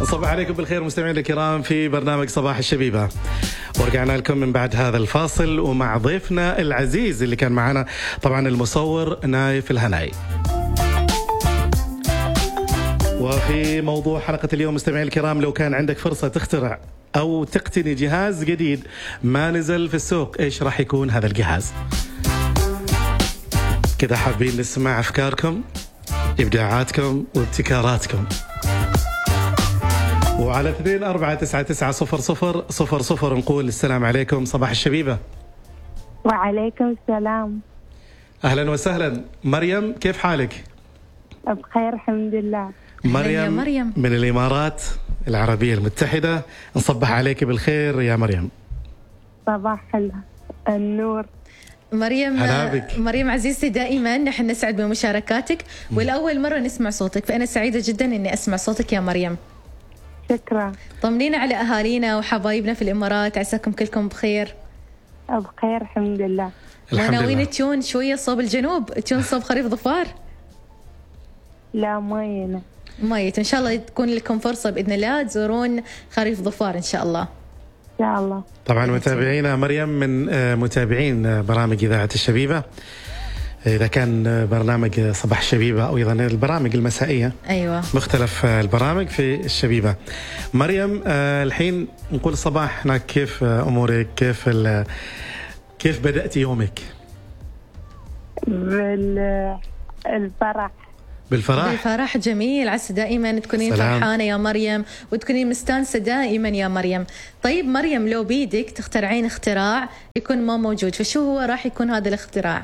صباح عليكم بالخير مستمعينا الكرام في برنامج صباح الشبيبة، ورجعنا لكم من بعد هذا الفاصل ومع ضيفنا العزيز اللي كان معنا طبعا المصور نايف الهناي. وفي موضوع حلقة اليوم مستمعينا الكرام، لو كان عندك فرصة تخترع أو تقتني جهاز جديد ما نزل في السوق، إيش راح يكون هذا الجهاز؟ كذا حابين نسمع أفكاركم، إبداعاتكم وابتكاراتكم. وعلى 24990000 نقول السلام عليكم صباح الشبيبة. وعليكم السلام. أهلا وسهلا مريم، كيف حالك؟ بخير الحمد لله. مريم من الإمارات العربية المتحدة، نصبح عليك بالخير يا مريم. صباح النور. مريم عزيزتي، دائما نحن نسعد بمشاركاتك، والأول مرة نسمع صوتك، فأنا سعيدة جدا أني أسمع صوتك يا مريم. شكرا. طمنينا على أهالينا وحبايبنا في الإمارات، عساكم كلكم بخير. بخير الحمد لله. وناويين تشون شوية صوب الجنوب، تشون صوب خريف ظفار؟ لا ما إن شاء الله تكون لكم فرصة بإذن الله تزورون خريف ظفار إن شاء الله. إن شاء الله. طبعا متابعينا مريم من متابعين برامج إذاعة الشبيبة، إذا كان برنامج صباح الشبيبة أو أيضا البرامج المسائية، أيوة مختلف البرامج في الشبيبة. مريم الحين نقول صباح هناك، كيف أمورك؟ كيف بدأت يومك؟ بالفرح جميل، عسى دائما تكونين فرحانة يا مريم وتكونين مستانسة دائما يا مريم. طيب مريم، لو بيدك تخترعين اختراع يكون ما موجود، فشو هو راح يكون هذا الاختراع؟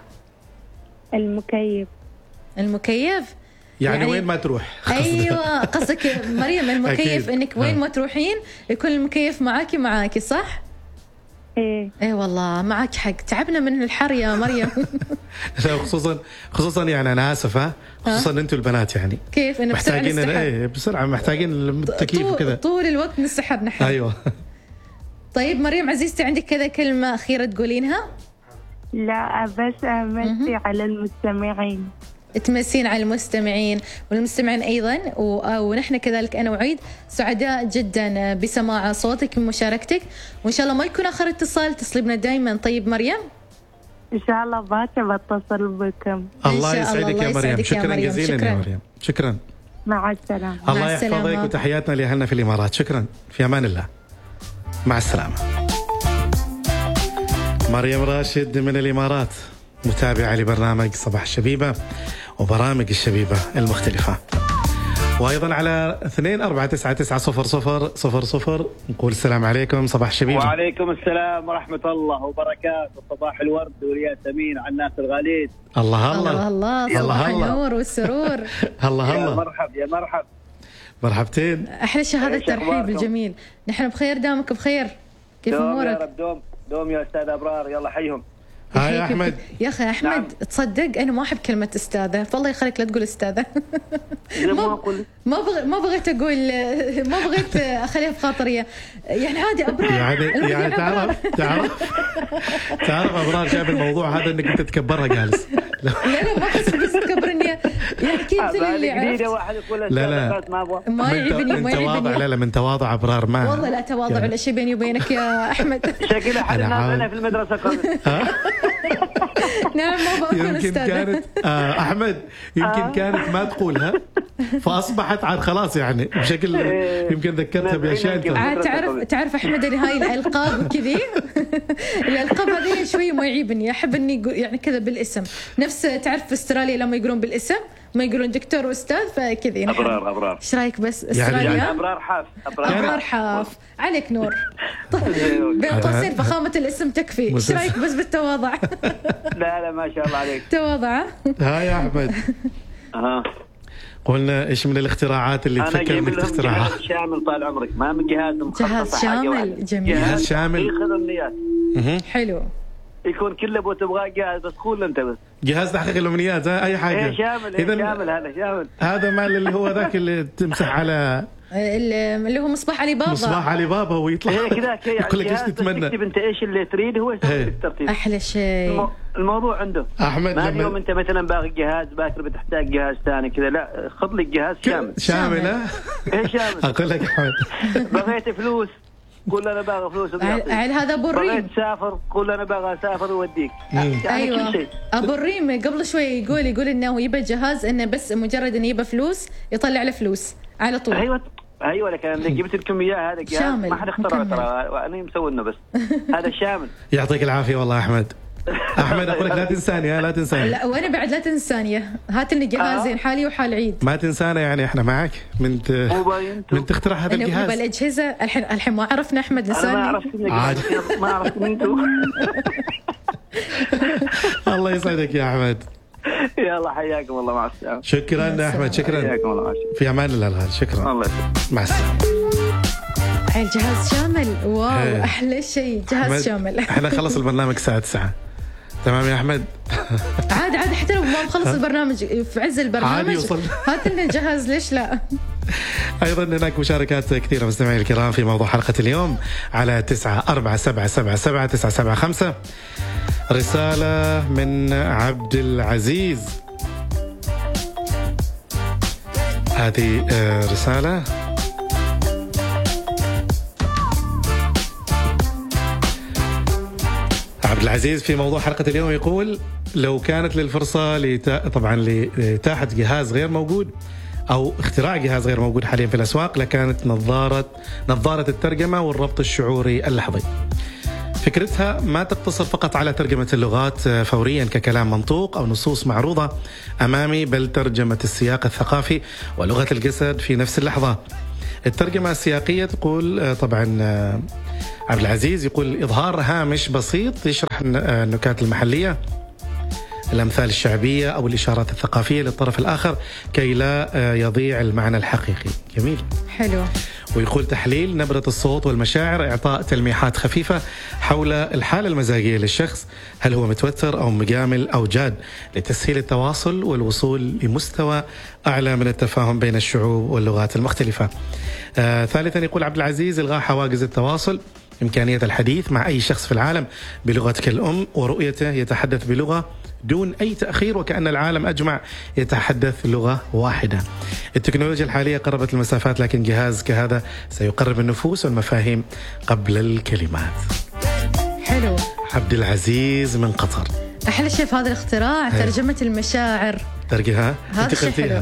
المكيف يعني وين ما تروح. أيوة قصدك مريم المكيف إنك وين ما تروحين يكون المكيف معاكي صح؟ ايه والله معك حق، تعبنا من الحر يا مريم. لا خصوصا يعني انا اسف خصوصا انتم البنات يعني كيف انه محتاجين بسرعه محتاجين التكييف وكذا طول الوقت نسحب نحن. ايوه. طيب مريم عزيزتي، عندك كذا كلمه اخيره تقولينها؟ لا بس امسي على المستمعين. تمسين على المستمعين والمستمعين أيضا، ونحن كذلك أنا وعيد سعداء جدا بسماع صوتك ومشاركتك، وإن شاء الله ما يكون آخر اتصال، تصلي بنا دائما. طيب مريم إن شاء الله بتصل بكم. الله يسعدك يا مريم. شكرا جزيلا يا مريم. شكرا. مع السلامة. الله يحفظك وتحياتنا لأهلنا في الإمارات. شكرا، في أمان الله، مع السلامة. مريم راشد من الإمارات، متابعة لبرنامج صباح الشبيبة وبرامج الشبيبة المختلفة. وأيضا على 24990000 نقول السلام عليكم صباح الشبيبة. وعليكم السلام ورحمة الله وبركاته. صباح الورد والياسمين على الناس الغالين. الله صباح النور والسرور. الله يا مرحب مرحبتين. أحلى شهادة الترحيب الجميل. نحن بخير، دامك بخير، كيف أمورك؟ يا رب دوم يا أستاذ أبرار، يلا حيهم. هاي أحمد. يا أخي أحمد نعم. تصدق أنا ما أحب كلمة أستاذة، فالله يخليك لا تقول أستاذة. ما بغيت أقول، ما بغيت أخليها بخاطرية يعني عادي أبرار. يعني تعرف أبرار جاب الموضوع هذا إنك أنت تكبرها جالس. لا ما أحس بس تكبرني يعني كيف اللي عرفت. لا ما يعيبني من تواضع. لا من تواضع أبرار ما والله لا تواضع ولا شيء بيني وبينك يا أحمد. شكلها حد الناس في المدرسة نعم ما بقول يمكن كانت أحمد يمكن كانت ما تقولها فأصبحت عاد خلاص يعني بشكل يمكن ذكرتها بأشياء. تعرف أحمد أن هاي الألقاب وكذي الألقاب هذه شوي ما يعيبني، أحب إني يعني كذا بالاسم، نفس تعرف في استراليا لما يقولون بالاسم ما يقولون دكتور واستاذ فكذا. أبرار ايش رايك بس استراليا يعني أبرار حاف عليك نور. بين قوسين فخامة الاسم تكفي. ايش رايك بس بالتواضع؟ لا ما شاء الله عليك تواضع. ها يا أحمد قلنا ايش من الاختراعات اللي تفكر انك تخترعها؟ جهاز شامل طال عمرك، ما من جهاز شامل جميل. جهاز شامل ياخذ الامنيات. حلو، يكون كله بو تبغاه جاهز، بس قول انت بس جهاز تحقيق الامنيات اي حاجه. شامل هذا شامل. هذا مال اللي هو ذاك اللي تمسح على اللي هو مصباح علي بابا. مصباح علي بابا ويطلع كذا يقول لك ايش تتمنى، تكتب انت ايش اللي تريد هو يسوي لك الترتيب. احلى شيء الموضوع عنده. احمد ما اليوم انت مثلا باغي جهاز باكر بتحتاج جهاز ثاني كذا، لا خذ لك جهاز شامل. ايه شامل. اقول لك احمد بغيت فلوس قول انا باغي فلوس على هذا ابو الريم. بغيت تسافر قول انا باغي اسافر ووديك. يعني ايوه كل شيء. ابو الريم قبل شوي يقول انه يبى جهاز انه بس مجرد انه يبى فلوس يطلع له فلوس على طول. ايوه لكن جبت لكم اياه هذا جهاز ما حد اخترعه ترى، انا مسوي لنا بس هذا شامل. يعطيك العافيه والله احمد. احمد اقول لك لا تنساني، لا تنساني. لا وانا بعد لا تنساني، هات لنا جهازين حالي وحال عيد. ما تنسانا يعني احنا معك من تخترع هذا الجهاز. بالاجهزه الحين ما عرفنا احمد نساني. ما عرفت انتم. الله يسعدك يا احمد. يلا حياكم الله، مع السلامه. شكرا احمد، شكرا. حياكم الله، في امان الله الغالي. شكرا. الله يسلمك. مع السلامه. الجهاز شامل. واو احلى شيء جهاز شامل. احنا خلص البرنامج الساعه 9. تمام يا احمد. عادي حتى لو ما مخلص البرنامج في عز البرنامج هات لنا الجهاز، ليش لا. ايضا هناك مشاركات كثيره مستمعي الكرام في موضوع حلقه اليوم على 9477777975. رساله من عبد العزيز. هذه رساله عبد العزيز في موضوع حلقة اليوم يقول: لو كانت للفرصة طبعا لإتاحة جهاز غير موجود أو اختراع جهاز غير موجود حاليا في الأسواق لكانت نظارة الترجمة والربط الشعوري اللحظي. فكرتها ما تقتصر فقط على ترجمة اللغات فوريا ككلام منطوق أو نصوص معروضة أمامي، بل ترجمة السياق الثقافي ولغة الجسد في نفس اللحظة. الترجمة السياقية تقول طبعا عبد العزيز يقول: إظهار هامش بسيط يشرح النكات المحلية، الأمثال الشعبية أو الإشارات الثقافية للطرف الآخر كي لا يضيع المعنى الحقيقي. جميل، حلو. ويقول: تحليل نبرة الصوت والمشاعر، إعطاء تلميحات خفيفة حول الحالة المزاجية للشخص، هل هو متوتر أو مجامل أو جاد، لتسهيل التواصل والوصول لمستوى أعلى من التفاهم بين الشعوب واللغات المختلفة. ثالثا يقول عبد العزيز: إلغاء حواجز التواصل، إمكانية الحديث مع أي شخص في العالم بلغتك الأم ورؤيته يتحدث بلغة دون أي تأخير وكأن العالم أجمع يتحدث لغة واحدة. التكنولوجيا الحالية قربت المسافات، لكن جهاز كهذا سيقرب النفوس والمفاهيم قبل الكلمات. حلو. عبد العزيز من قطر. أحلى شيء في هذا الاختراع ترجمة المشاعر. ترجمها هذا شيء حلو.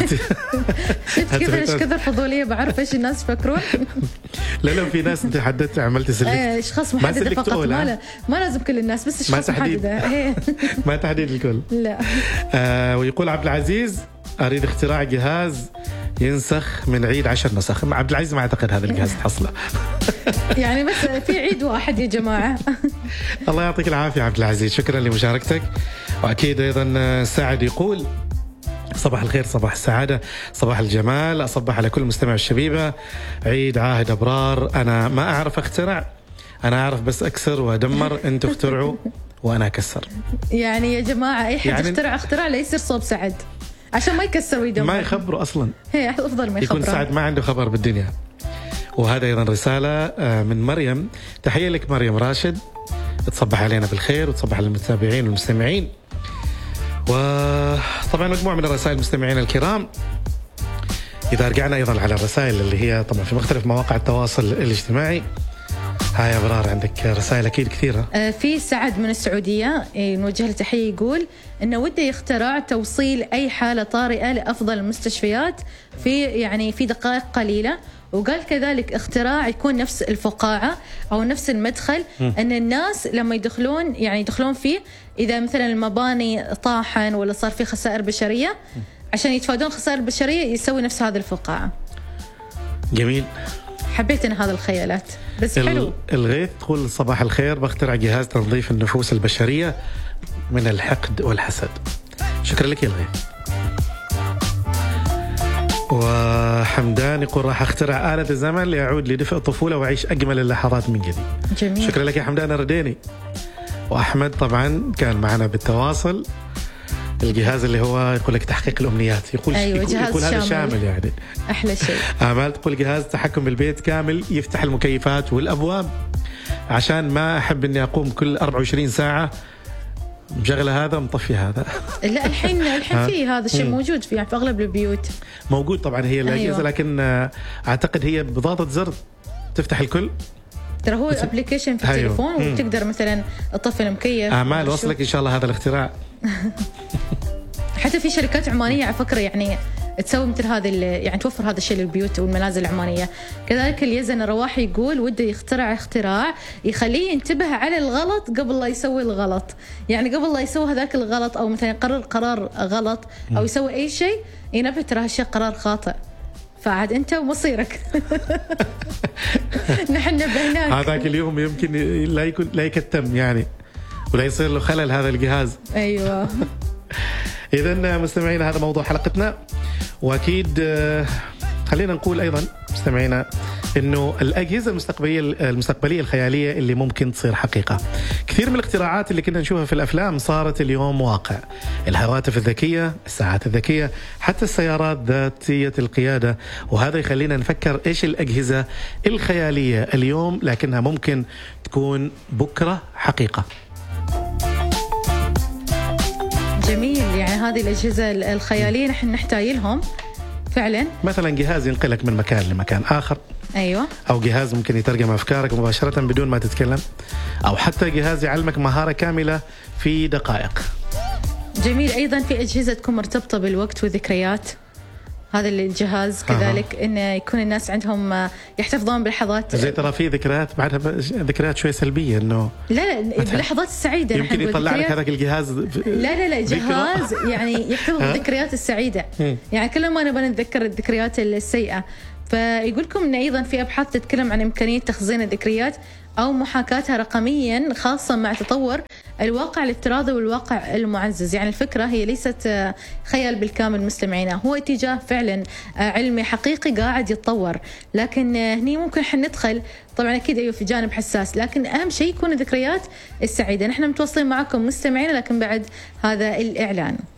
شفت كيف ايش كثر فضوليه بعرف ايش الناس يفكرون. لا في ناس انت حددت عملت سلكت اشخاص محدده فقط، ما لازم كل الناس، بس اشخاص محدده. ما تحديد الكل. لا. ويقول عبد العزيز: اريد اختراع جهاز ينسخ من عيد 10 نسخ. عبد العزيز ما اعتقد هذا الجهاز تحصله. يعني بس في عيد واحد يا جماعه. الله يعطيك العافيه عبد العزيز، شكرا لمشاركتك. واكيد ايضا سعد يقول: صباح الخير، صباح السعاده، صباح الجمال، اصبح على كل مستمع الشبيبه، عيد عاهد ابرار. انا ما اعرف اخترع، انا اعرف بس اكسر وادمر، انتوا اخترعوا وانا اكسر. يعني يا جماعه اي حد يخترع اختراع لا يصير صوب سعد عشان ما يكسر ويدمر، ما يخبروا اصلا. هي افضل ما يكون سعد ما عنده خبر بالدنيا. وهذا ايضا رساله من مريم. تحيه لك مريم راشد، تصبح علينا بالخير وتصبح على المتابعين والمستمعين. وطبعا مجموعة من الرسائل المستمعين الكرام. إذا رجعنا أيضا على الرسائل اللي هي طبعا في مختلف مواقع التواصل الاجتماعي. هاي يا برار عندك رسائل أكيد كثيرة. في سعد من السعودية نوجه له تحية، يقول إنه وده يخترع توصيل أي حالة طارئة لأفضل المستشفيات في دقائق قليلة. وقال كذلك اختراع يكون نفس الفقاعة أو نفس المدخل، أن الناس لما يدخلون فيه إذا مثلا المباني طاحن ولا صار في خسائر بشرية، عشان يتفادون خسائر بشرية يسوي نفس هذه الفقاعة. جميل، حبيت أنا هذا الخيالات بس حلو. الغيث تقول: صباح الخير، بخترع جهاز تنظيف النفوس البشرية من الحقد والحسد. شكرا لك يا الغيث. وحمدان يقول: راح اخترع آلة الزمن لأعود لدفء الطفولة وأعيش أجمل اللحظات من جديد. جميل. شكرا لك يا حمدان الرديني. وأحمد طبعا كان معنا بالتواصل. الجهاز اللي هو يقول لك تحقيق الامنيات، يقول أيوة، يقول هذا شامل يعني. احلى شيء. امال تقول جهاز تحكم بالبيت كامل، يفتح المكيفات والابواب، عشان ما احب اني اقوم كل 24 ساعه مشغله هذا مطفي هذا. لا الحين في هذا الشيء موجود في اغلب البيوت. موجود طبعا هي الاجهزه. أيوة. لكن اعتقد هي بضغطه زر تفتح الكل. ترى هو ابلكيشن في التليفون. أيوة. وتقدر مثلا تطفي المكيف. امال وصلك ان شاء الله هذا الاختراع. حتى في شركات عمانيه على فكره يعني تسوي مثل هذا يعني توفر هذا الشيء للبيوت والمنازل العمانيه. كذلك اليزن الرواحي يقول وده يخترع اختراع يخليه ينتبه على الغلط قبل لا يسوي الغلط. يعني قبل لا يسوي هذاك الغلط او مثلا يقرر قرار غلط او يسوي اي شيء ينبه ترى هالشيء قرار خاطئ، فعاد انت ومصيرك. نحن نبهناك. هذاك اليوم يمكن لا يكتم يعني ولا يصير له خلل هذا الجهاز. ايوه. إذن مستمعينا هذا موضوع حلقتنا، وأكيد خلينا نقول أيضا مستمعينا إنه الأجهزة المستقبلية الخيالية اللي ممكن تصير حقيقة. كثير من الاختراعات اللي كنا نشوفها في الأفلام صارت اليوم واقع. الهواتف الذكية، الساعات الذكية، حتى السيارات ذاتية القيادة. وهذا يخلينا نفكر إيش الأجهزة الخيالية اليوم لكنها ممكن تكون بكرة حقيقة. جميل. يعني هذه الأجهزة الخيالية نحن نحتاج لهم فعلا. مثلا جهاز ينقلك من مكان لمكان آخر. أيوة. أو جهاز ممكن يترجم أفكارك مباشرة بدون ما تتكلم، أو حتى جهاز يعلمك مهارة كاملة في دقائق. جميل. أيضا في أجهزة تكون مرتبطة بالوقت وذكريات. هذا الجهاز كذلك إنه يكون الناس عندهم يحتفظون بلحظات. زي ترى في ذكريات بعدها ذكريات شوي سلبية إنه لا باللحظات السعيدة يمكن يطلع لك هذاك الجهاز. لا جهاز يعني يحتفظ بالذكريات السعيدة. يعني كل ما نبغى نتذكر الذكريات السيئة. فيقول لكم إن أيضا في أبحاث تتكلم عن إمكانية تخزين الذكريات أو محاكاتها رقميا، خاصة مع تطور الواقع الافتراضي والواقع المعزز. يعني الفكرة هي ليست خيال بالكامل مستمعينا، هو اتجاه فعلا علمي حقيقي قاعد يتطور. لكن هني ممكن ندخل طبعا أكيد أيوة في جانب حساس، لكن أهم شيء يكون الذكريات السعيدة. نحن متواصلين معكم مستمعينا لكن بعد هذا الإعلان.